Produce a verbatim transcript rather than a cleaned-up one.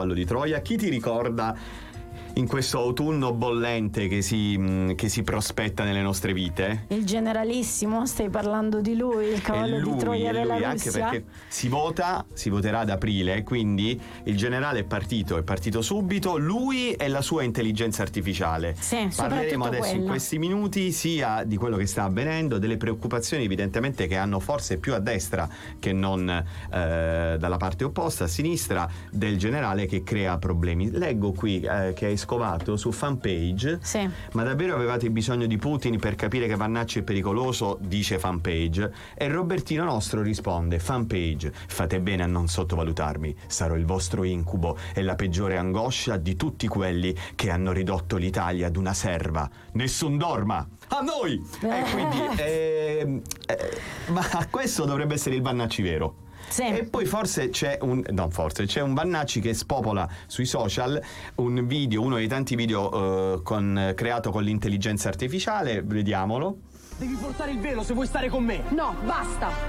cavallo di Troia. Chi ti ricorda in questo autunno bollente che si, che si prospetta nelle nostre vite? Il generalissimo, stai parlando di lui, il cavallo è lui, di Troia è lui, della anche Russia? perché si vota, si voterà ad aprile, quindi il generale è partito, è partito subito, lui e la sua intelligenza artificiale. Sì, parleremo adesso quella. in questi minuti sia di quello che sta avvenendo, delle preoccupazioni evidentemente che hanno forse più a destra che non eh, dalla parte opposta, a sinistra, del generale che crea problemi. Leggo qui eh, che hai scovato su Fanpage. Sì. Ma davvero avevate bisogno di Putin per capire che Vannacci è pericoloso? Dice Fanpage. E Robertino nostro risponde: Fanpage, fate bene a non sottovalutarmi, sarò il vostro incubo e la peggiore angoscia di tutti quelli che hanno ridotto l'Italia ad una serva. Nessun dorma! A noi! E quindi eh, eh, ma questo dovrebbe essere il Vannacci vero. Sì. E poi forse c'è un no forse c'è un Vannacci che spopola sui social un video, uno dei tanti video uh, con, creato con l'intelligenza artificiale. Vediamolo. Devi portare il velo se vuoi stare con me. No, basta!